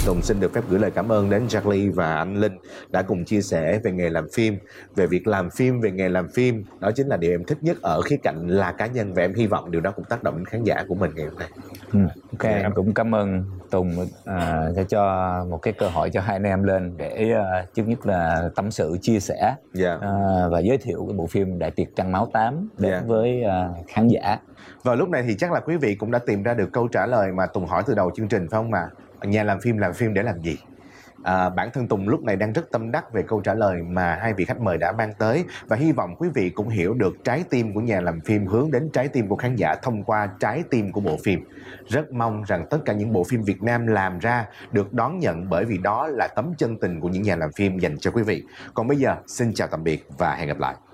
Tùng xin được phép gửi lời cảm ơn đến Charlie và anh Linh đã cùng chia sẻ về nghề làm phim, về việc làm phim, về nghề làm phim. Đó chính là điều em thích nhất ở khía cạnh là cá nhân, và em hy vọng điều đó cũng tác động đến khán giả của mình ngày hôm nay. Ok, em cũng cảm ơn Tùng sẽ cho một cái cơ hội cho hai anh em lên để trước nhất là tâm sự, chia sẻ và giới thiệu cái bộ phim Đại Tiệc Trăng Máu 8 đến với khán giả. Và lúc này thì chắc là quý vị cũng đã tìm ra được câu trả lời mà Tùng hỏi từ đầu chương trình phải không ạ? Nhà làm phim để làm gì? Bản thân Tùng lúc này đang rất tâm đắc về câu trả lời mà hai vị khách mời đã mang tới, và hy vọng quý vị cũng hiểu được trái tim của nhà làm phim hướng đến trái tim của khán giả thông qua trái tim của bộ phim. Rất mong rằng tất cả những bộ phim Việt Nam làm ra được đón nhận, bởi vì đó là tấm chân tình của những nhà làm phim dành cho quý vị. Còn bây giờ xin chào tạm biệt và hẹn gặp lại.